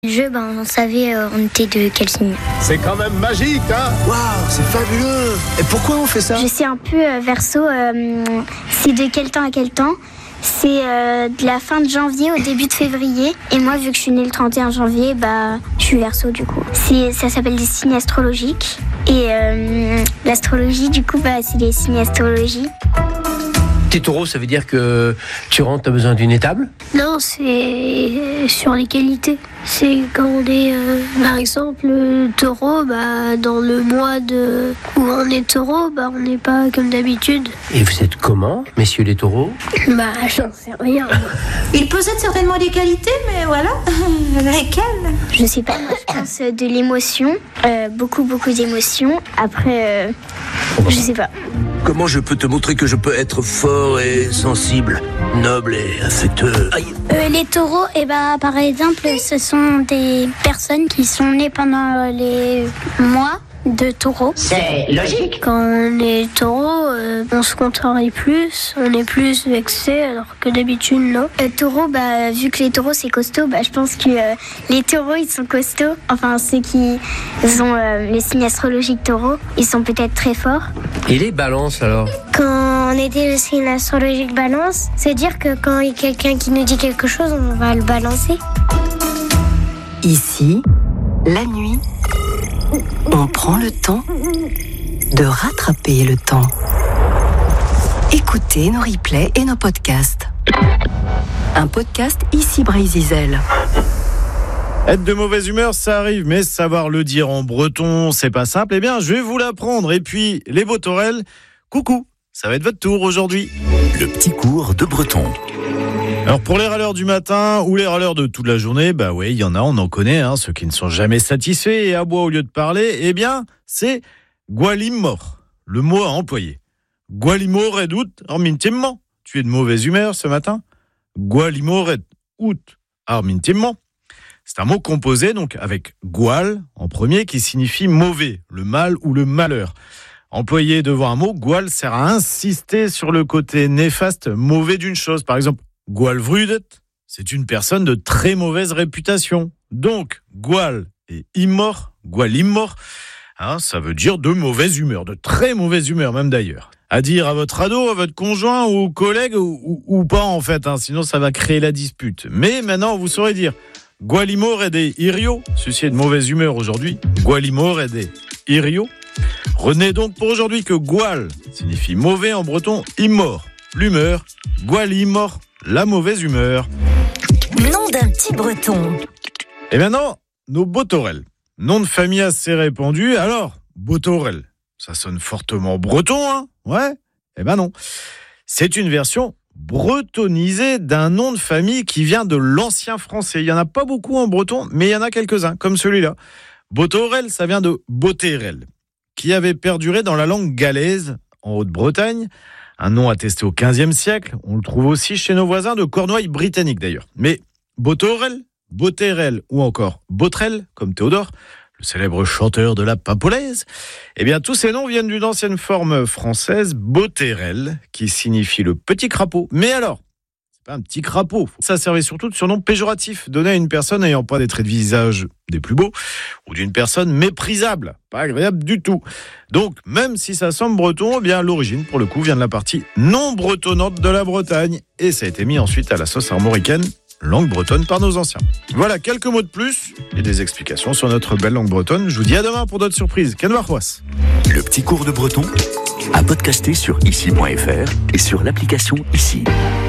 Le jeu, on savait on était de quel signe. C'est quand même magique, hein? Waouh, c'est fabuleux! Et pourquoi on fait ça? Je sais un peu Verseau, c'est de quel temps à quel temps. C'est de la fin de janvier au début de février. Et moi, vu que je suis née le 31 janvier, je suis Verseau du coup. Ça s'appelle des signes astrologiques. Et l'astrologie, du coup, c'est les signes astrologie. T'es taureau, ça veut dire que tu rentres, t'as besoin d'une étable? Non, c'est sur les qualités. C'est quand on est, par exemple, taureau, dans le mois où on est taureau, on n'est pas comme d'habitude. Et vous êtes comment, messieurs les taureaux? J'en sais rien. Il possède certainement des qualités, mais voilà, lesquelles? Je sais pas, moi je pense de l'émotion, beaucoup d'émotions. Après, je sais pas. Comment je peux te montrer que je peux être fort et sensible, noble et affectueux? Les taureaux, par exemple, ce sont des personnes qui sont nées pendant les mois de taureau. C'est logique. Quand on est taureau, on se contrarie plus, on est plus vexé, alors que d'habitude, non. Taureau, vu que les taureaux c'est costaud, je pense que les taureaux ils sont costauds. Enfin, ceux qui ont les signes astrologiques taureau, ils sont peut-être très forts. Et les balances alors? Quand on était le signe astrologique balance, c'est-à-dire que quand il y a quelqu'un qui nous dit quelque chose, on va le balancer. Ici, la nuit, on prend le temps de rattraper le temps. Écoutez nos replays et nos podcasts. Un podcast Ici Brésil. Être de mauvaise humeur, ça arrive, mais savoir le dire en breton, c'est pas simple. Eh bien, je vais vous l'apprendre. Et puis, les Botorel, coucou, ça va être votre tour aujourd'hui. Le petit cours de breton. Alors pour les râleurs du matin ou les râleurs de toute la journée, il y en a, on en connaît, ceux qui ne sont jamais satisfaits et aboient au lieu de parler, eh bien, c'est Gualimor, le mot à employer. Gualimor et out armintimment. Tu es de mauvaise humeur ce matin? Gualimor et out armintimment. C'est un mot composé donc avec gual en premier qui signifie mauvais, le mal ou le malheur. Employé devant un mot, gual sert à insister sur le côté néfaste, mauvais d'une chose. Par exemple, Gualvrudet, c'est une personne de très mauvaise réputation. Donc, Gual et Immor, Gualimor, ça veut dire de mauvaise humeur, de très mauvaise humeur même d'ailleurs. À dire à votre ado, à votre conjoint ou collègue ou pas en fait, sinon ça va créer la dispute. Mais maintenant, vous saurez dire Gualimor et des Irio, ceci est de mauvaise humeur aujourd'hui. Gualimor et des Irio. Retenez donc pour aujourd'hui que Gual signifie mauvais en breton, Immor, l'humeur, Gualimor, la mauvaise humeur. Nom d'un petit breton. Et maintenant, nos Botorel. Nom de famille assez répandu. Alors, Botorel, ça sonne fortement breton, Ouais? Eh ben non. C'est une version bretonisée d'un nom de famille qui vient de l'ancien français. Il n'y en a pas beaucoup en breton, mais il y en a quelques-uns, comme celui-là. Botorel, ça vient de Boterel, qui avait perduré dans la langue galaise, en Haute-Bretagne. Un nom attesté au XVe siècle. On le trouve aussi chez nos voisins de Cornouailles britanniques d'ailleurs. Mais Botorel, Boterel ou encore Botrel, comme Théodore, le célèbre chanteur de la Papolaise, eh bien tous ces noms viennent d'une ancienne forme française, Boterel, qui signifie le petit crapaud. Mais alors, c'est pas un petit crapaud. Ça servait surtout de surnom péjoratif, donné à une personne n'ayant pas des traits de visage des plus beaux, ou d'une personne méprisable, pas agréable du tout. Donc, même si ça semble breton, eh bien l'origine, pour le coup, vient de la partie non bretonnante de la Bretagne, et ça a été mis ensuite à la sauce armoricaine, langue bretonne par nos anciens. Voilà, quelques mots de plus, et des explications sur notre belle langue bretonne. Je vous dis à demain pour d'autres surprises. Kenwarwas. Le petit cours de breton à podcaster sur ici.fr et sur l'application Ici.